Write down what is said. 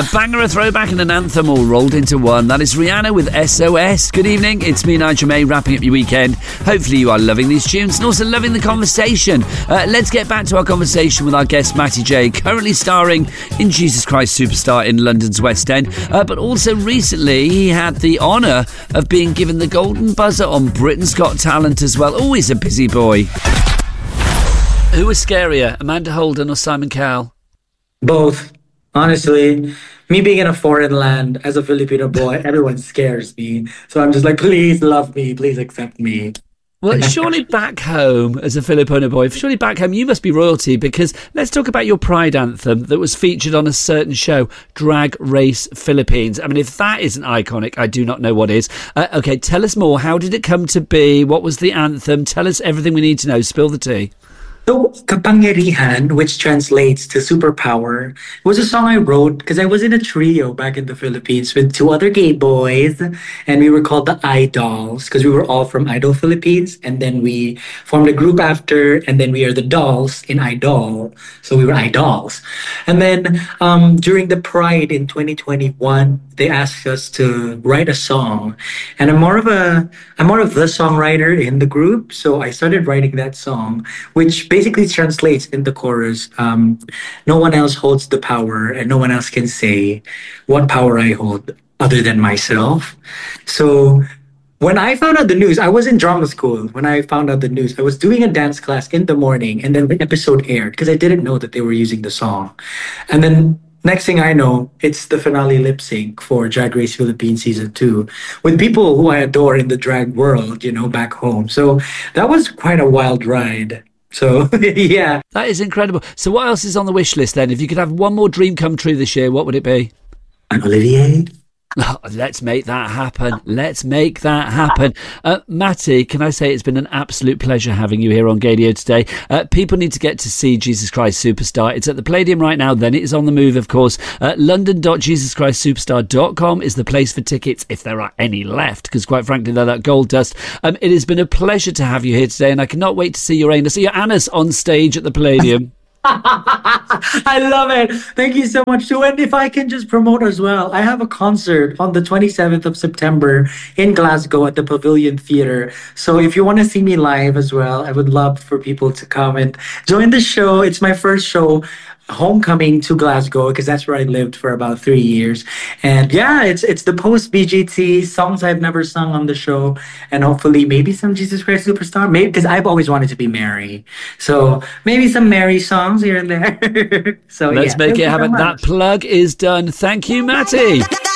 A banger, a throwback and an anthem all rolled into one. That is Rihanna with SOS. Good evening, it's me, Nigel May, wrapping up your weekend. Hopefully you are loving these tunes and also loving the conversation. Let's get back to our conversation with our guest Matty J, currently starring in Jesus Christ Superstar in London's West End. But also recently he had the honour of being given the golden buzzer on Britain's Got Talent as well. Always a busy boy. Who was scarier, Amanda Holden or Simon Cowell? Both. Honestly, me being in a foreign land as a Filipino boy, everyone scares me. So I'm just like, please love me, please accept me. Well, surely back home, as a Filipino boy, surely back home you must be royalty, because let's talk about your Pride anthem that was featured on a certain show, Drag Race Philippines. I mean, if that isn't iconic, I do not know what is. Okay, tell us more. How did it come to be? What was the anthem? Tell us everything we need to know. Spill the tea. So, Kapangyarihan, which translates to superpower, was a song I wrote because I was in a trio back in the Philippines with two other gay boys, and we were called the Idols because we were all from Idol Philippines, and then we formed a group after, and then we are the dolls in Idol, so we were Idols. And then during the Pride in 2021, they asked us to write a song, and I'm more of the songwriter in the group, so I started writing that song, which basically translates in the chorus, no one else holds the power and no one else can say what power I hold other than myself. So when I found out the news, I was in drama school. When I found out the news, I was doing a dance class in the morning, and then the episode aired because I didn't know that they were using the song. And then next thing I know, it's the finale lip sync for Drag Race Philippines Season 2 with people who I adore in the drag world, back home. So that was quite a wild ride. So, yeah. That is incredible. So what else is on the wish list then? If you could have one more dream come true this year, what would it be? An Olivier. Oh, let's make that happen. Let's make that happen. Matty, can I say it's been an absolute pleasure having you here on Gadio today. People need to get to see Jesus Christ Superstar. It's at the Palladium right now. Then it is on the move, of course. London.jesuschristsuperstar.com is the place for tickets, if there are any left, because quite frankly, they're that gold dust. It has been a pleasure to have you here today, and I cannot wait to see your Annas on stage at the Palladium. I love it. Thank you so much, too. And if I can just promote as well, I have a concert on the 27th of September in Glasgow at the Pavilion Theatre. So if you want to see me live as well, I would love for people to come and join the show. It's my first show, homecoming to Glasgow, because that's where I lived for about 3 years. And yeah, it's the post BGT songs I've never sung on the show, and hopefully maybe some Jesus Christ Superstar, maybe, because I've always wanted to be Mary, so maybe some Mary songs here and there. So let's make it happen. That plug is done. Thank you, Matty.